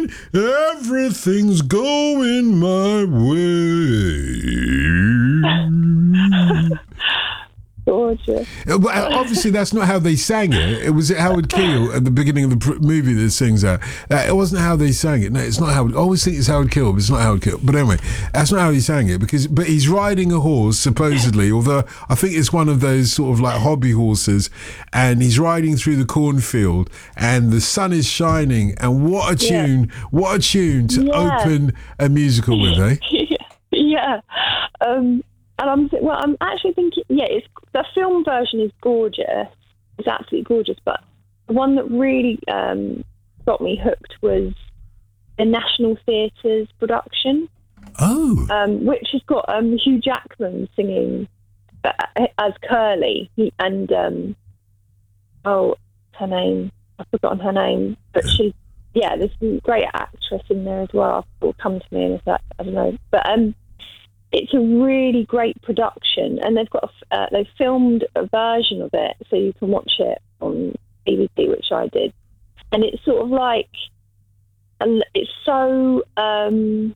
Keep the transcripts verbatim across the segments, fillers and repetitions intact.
going, everything's going my way. Gorgeous. Well, obviously, that's not how they sang it. It was Howard Keel at the beginning of the pr- movie that sings that. Uh, it wasn't how they sang it. No, it's not Howard. I always think it's Howard Keel, but it's not Howard Keel. But anyway, that's not how he sang it. Because, but he's riding a horse supposedly. Although I think it's one of those sort of like hobby horses, and he's riding through the cornfield, and the sun is shining. And what a tune! Yeah. What a tune to yeah. open a musical with, eh? yeah. Um, And I'm well. I'm actually thinking, yeah, it's the film version is gorgeous. It's absolutely gorgeous. But the one that really um, got me hooked was the National Theatre's production. Oh, um, which has got um, Hugh Jackman singing uh, as Curly, he, and um, oh, her name I've forgotten her name, but she's yeah, there's a great actress in there as well. It will come to me in a sec. I don't know, but um. It's a really great production, and they've got a, uh, they've filmed a version of it, so you can watch it on D V D, which I did. And it's sort of like, it's so, um,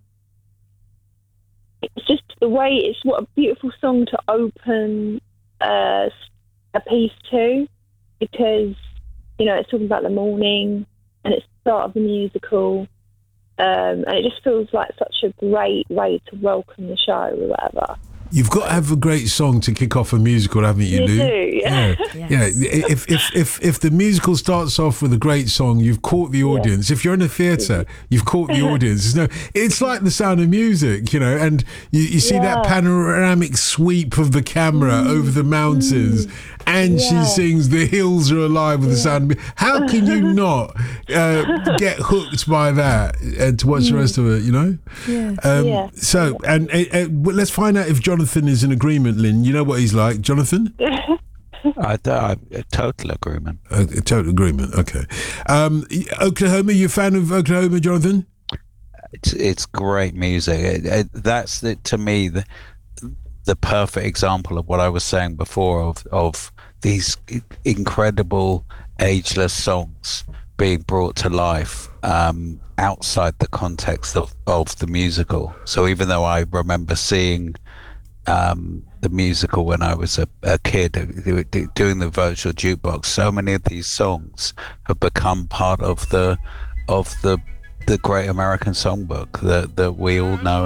it's just the way it's what a beautiful song to open uh, a piece to, because you know it's talking about the morning, and it's the start of the musical. Um, and it just feels like such a great way to welcome the show or whatever. You've got to have a great song to kick off a musical, haven't you, you Lou? do, yeah. yeah. Yes. yeah. If, if if if the musical starts off with a great song, you've caught the audience. Yeah. If you're in a theatre, you've caught the audience. No, it's like The Sound of Music, you know, and you, you see yeah. that panoramic sweep of the camera mm. over the mountains, mm. and yeah. she sings "The Hills Are Alive" with yeah. the sound of music. How can you not uh, get hooked by that and to watch mm. the rest of it? You know. Yeah. Um, yeah. So, and uh, uh, let's find out if Jonathan is in agreement, Lynn. You know what he's like, Jonathan? I, I, a total agreement. A, a total agreement. Okay. Um, Oklahoma, you a fan of Oklahoma, Jonathan? It's it's great music. It, it, that's the, to me the the perfect example of what I was saying before of of these incredible ageless songs being brought to life um, outside the context of, of the musical. So even though I remember seeing um, the musical when I was a, a kid, doing the virtual jukebox, so many of these songs have become part of the of the the Great American Songbook that that we all know